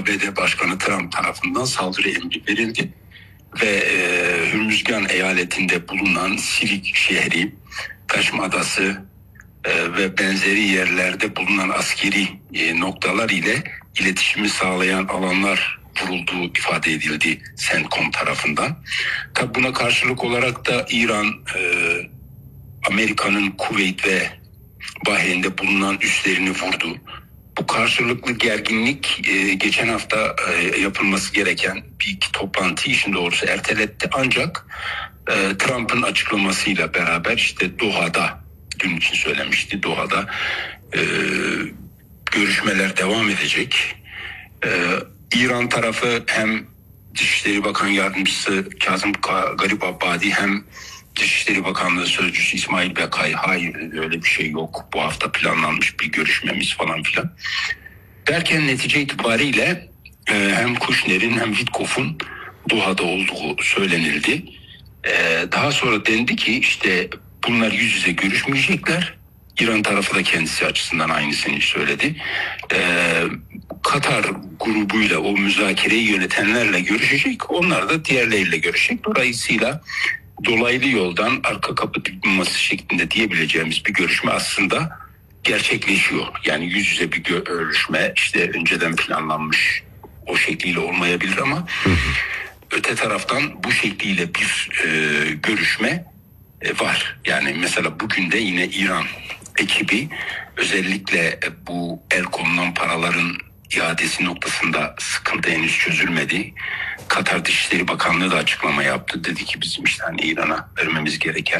ABD Başkanı Trump tarafından saldırı emri verildi ve Hürmüzgan eyaletinde bulunan Sirik şehri, Kaşm Adası ve benzeri yerlerde bulunan askeri noktalar ile iletişimi sağlayan alanlar vurulduğu ifade edildi CENTCOM tarafından. Tabi buna karşılık olarak da İran, Amerika'nın Kuveyt ve Bahreyn'de bulunan üslerini vurdu. Bu karşılıklı gerginlik geçen hafta yapılması gereken bir iki toplantıyı işin doğrusu erteletti. Ancak Trump'ın açıklamasıyla beraber işte Doha'da, dün için söylemişti, Doha'da görüşmeler devam edecek. İran tarafı hem Dışişleri Bakan Yardımcısı Kazım Garibabadi hem Dışişleri Bakanlığı Sözcüsü İsmail Bekay, hayır öyle bir şey yok, bu hafta planlanmış bir görüşmemiz falan filan derken netice itibariyle hem Kushner'in hem Witkoff'un Doha'da olduğu söylenildi. Daha sonra dendi ki işte bunlar yüz yüze görüşmeyecekler. İran tarafı da kendisi açısından aynısını söyledi. Katar grubuyla, o müzakereyi yönetenlerle görüşecek. Onlar da diğerleriyle görüşecek. Dolayısıyla dolaylı yoldan arka kapı diplomasi şeklinde diyebileceğimiz bir görüşme aslında gerçekleşiyor. Yani yüz yüze bir görüşme işte önceden planlanmış o şekliyle olmayabilir ama öte taraftan bu şekliyle bir görüşme var. Yani mesela bugün de yine İran ekibi özellikle bu el konulan paraların iadesi noktasında sıkıntı henüz çözülmedi. Katar Dışişleri Bakanlığı da açıklama yaptı. Dedi ki bizim işte hani İran'a vermemiz gereken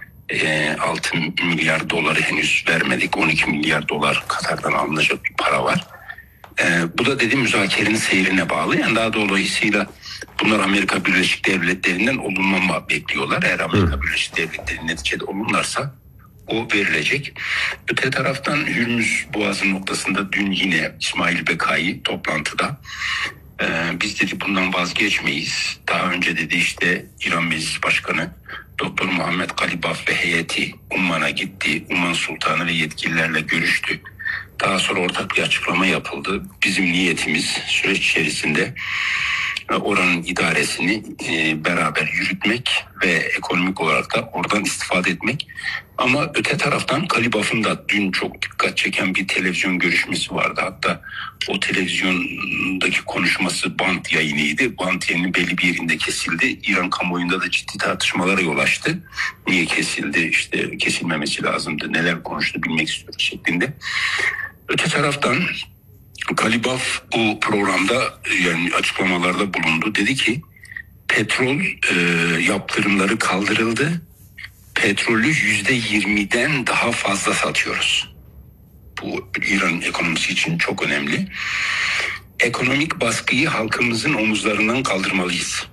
6 milyar doları henüz vermedik. 12 milyar dolar Katar'dan alınacak bir para var. Bu da dedi müzakerenin seyrine bağlı. Yani daha dolayısıyla bunlar Amerika Birleşik Devletleri'nden olumlama bekliyorlar. Eğer Amerika Birleşik Devletleri neticede olumlarsa o verilecek. Öte taraftan Hürmüz Boğazı noktasında dün yine İsmail Bekay toplantıda biz dedi bundan vazgeçmeyiz. Daha önce dedi işte İran Meclis Başkanı Doktor Muhammed Galibaf ve heyeti Umman'a gitti. Umman Sultanı ve yetkililerle görüştü. Daha sonra ortak bir açıklama yapıldı. Bizim niyetimiz süreç içerisinde oranın idaresini beraber yürütmek ve ekonomik olarak da oradan istifade etmek. Ama öte taraftan Galibaf'ın da dün çok dikkat çeken bir televizyon görüşmesi vardı. Hatta o televizyondaki konuşması bant yayınıydı. Bant yayının belli bir yerinde kesildi. İran kamuoyunda da ciddi tartışmalara yol açtı. Niye kesildi? İşte kesilmemesi lazımdı. Neler konuştu bilmek istiyoruz şeklinde. Öte taraftan Galibaf bu programda yani açıklamalarda bulundu. Dedi ki petrol yaptırımları kaldırıldı. Petrolü %20'den daha fazla satıyoruz. Bu İran ekonomisi için çok önemli. Ekonomik baskıyı halkımızın omuzlarından kaldırmalıyız.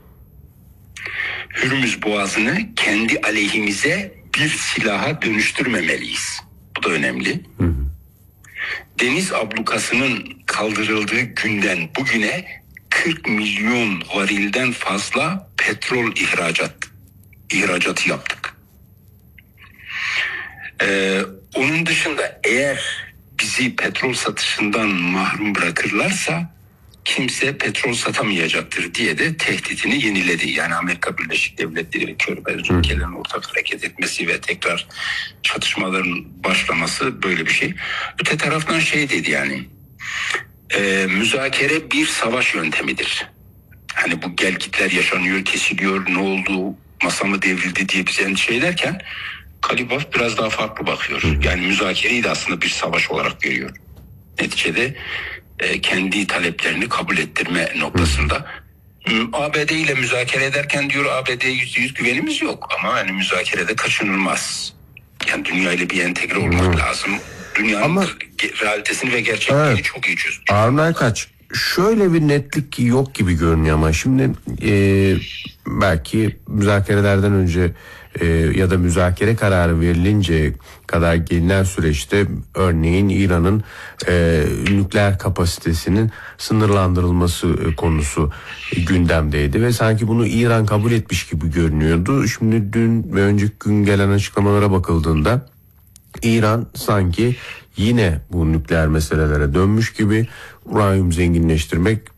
Hürmüz Boğazı'nı kendi aleyhimize bir silaha dönüştürmemeliyiz. Bu da önemli. Deniz ablukasının kaldırıldığı günden bugüne 40 milyon varilden fazla petrol ihracatı yaptık. Onun dışında eğer bizi petrol satışından mahrum bırakırlarsa kimse petrol satamayacaktır diye de tehditini yeniledi. Yani Amerika Birleşik Devletleri ve Körfez ülkelerinin ortak hareket etmesi ve tekrar çatışmaların başlaması böyle bir şey. Öte taraftan şey dedi yani müzakere bir savaş yöntemidir. Hani bu gelgitler yaşanıyor, kesiliyor, ne oldu, masa mı devrildi diye bize endişe ederken Galibaf biraz daha farklı bakıyor. Yani müzakereyi de aslında bir savaş olarak görüyor. Neticede kendi taleplerini kabul ettirme noktasında. ABD ile müzakere ederken diyor ABD'ye %100 güvenimiz yok ama hani müzakerede kaçınılmaz. Yani dünya ile bir entegre olmak lazım. Dünyanın realitesini ve gerçekliğini çok iyi çözmüş. Harun Erkaç, şöyle bir netlik yok gibi görünüyor ama şimdi belki müzakerelerden önce ya da müzakere kararı verilince kadar gelinen süreçte örneğin İran'ın nükleer kapasitesinin sınırlandırılması konusu gündemdeydi ve sanki bunu İran kabul etmiş gibi görünüyordu. Şimdi dün ve önceki gün gelen açıklamalara bakıldığında İran sanki yine bu nükleer meselelere dönmüş gibi uranyum zenginleştirmek